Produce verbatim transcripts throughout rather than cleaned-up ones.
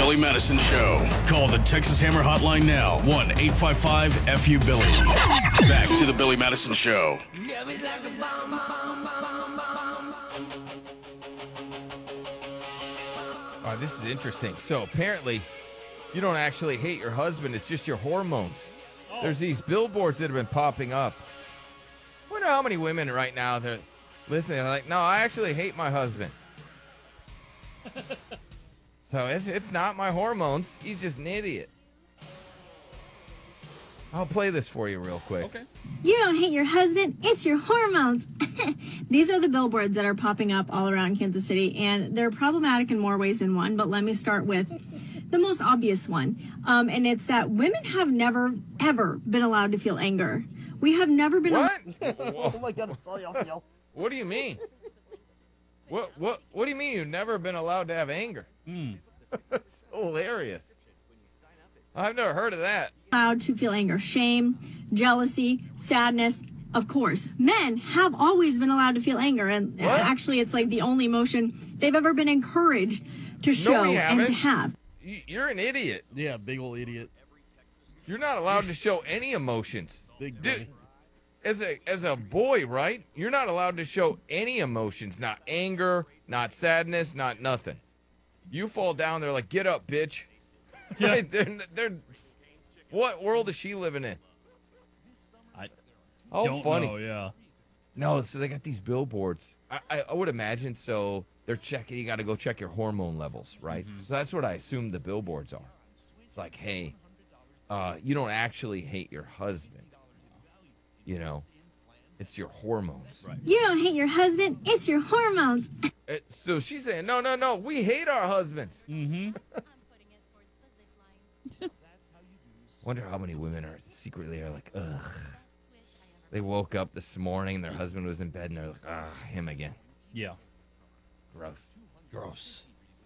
Billy Madison Show. Call the Texas Hammer Hotline now. one eight five five F U Billy. Back to the Billy Madison Show. All right, this is interesting. So apparently, you don't actually hate your husband. It's just your hormones. Oh. There's these billboards that have been popping up. I wonder how many women right now, they're listening. They're like, no, I actually hate my husband. So it's, it's not my hormones. He's just an idiot. I'll play this for you real quick. Okay. You don't hate your husband, it's your hormones. These are the billboards that are popping up all around Kansas City, and they're problematic in more ways than one, but let me start with the most obvious one. Um, and it's that women have never, ever been allowed to feel anger. We have never been... What? Oh my God, that's all y'all feel. What do you mean? What what what do you mean you've never been allowed to have anger? Mm. That's hilarious. I've never heard of that. allowed to feel anger, shame, jealousy, sadness. Of course, men have always been allowed to feel anger, and What? actually it's like the only emotion they've ever been encouraged to show we and haven't. to have. You- You're an idiot. Yeah, big old idiot. You're not allowed to show any emotions. Big Dude, brain. as a as a boy, right? You're not allowed to show any emotions, not anger, not sadness, not nothing. You fall down there like, get up, bitch. Yeah. Right? They're, they're, what world is she living in? I How don't funny. know, yeah. No, so they got these billboards. I, I, I would imagine so. They're checking. You got to go check your hormone levels, right? Mm-hmm. So that's what I assume the billboards are. It's like, hey, uh, you don't actually hate your husband. You know, it's your hormones. Right. You don't hate your husband, it's your hormones. Uh, So she's saying, no, no, no, we hate our husbands. Mm-hmm. Wonder how many women are secretly are like, ugh. They woke up this morning, their husband was in bed, and they're like, ah, him again. Yeah. Gross. Gross.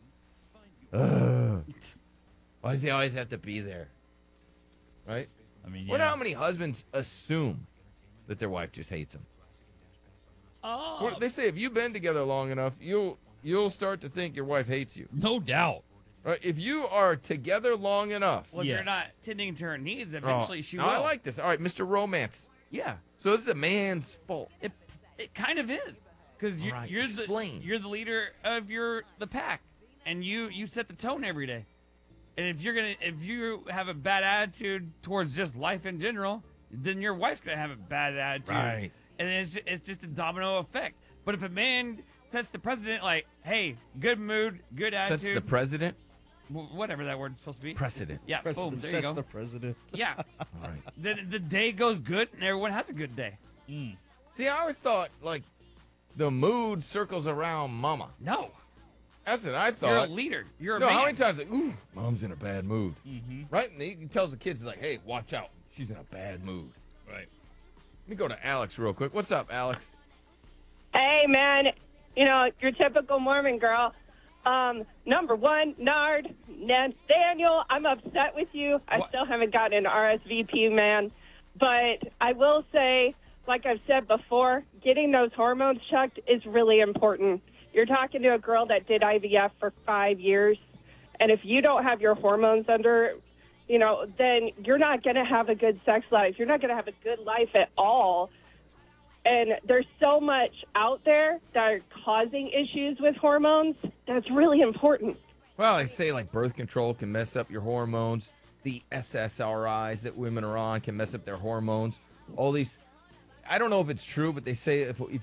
Ugh. Why does he always have to be there? Right? I mean, yeah. Wonder how many husbands assume that their wife just hates them. Oh, Well, they say if you've been together long enough, you'll you'll start to think your wife hates you. no doubt. Right? If you are together long enough. Well, if Yes. you're not tending to her needs, Oh, eventually she now will. I like this. All right, Mister Romance. Yeah, So this is a man's fault. it it kind of is because you, All right, you're explain. the you're the leader of your the pack, and you you set the tone every day. And if you're gonna if you have a bad attitude towards just life in general, then your wife's gonna have a bad attitude. Right. And it's ju- it's just a domino effect. But if a man sets the precedent, like, hey, good mood, good attitude, Sets the president. wh- whatever that word's supposed to be. Precedent. Yeah, boom, President there you sets go. the president. Yeah, All right. then the day goes good and everyone has a good day. See, I always thought like the mood circles around mama. No, That's what I you're a thought. leader. You're a No, man. how many times like, ooh, mom's in a bad mood. Right? And he he tells the kids like, hey, watch out. She's in a bad mood. Right. Let me go to Alex real quick. What's up, Alex? Hey, man, you know, your typical Mormon girl. Um, number one, Nard, Nathaniel, I'm upset with you. I What? still haven't gotten an R S V P, man. But I will say, like I've said before, getting those hormones checked is really important. You're talking to a girl that did I V F for five years. And if you don't have your hormones under, you know, then you're not going to have a good sex life. You're not going to have a good life at all. And there's so much out there that are causing issues with hormones. That's really important. Well, they say like birth control can mess up your hormones. The S S R Is that women are on can mess up their hormones. All these, I don't know if it's true, but they say if, if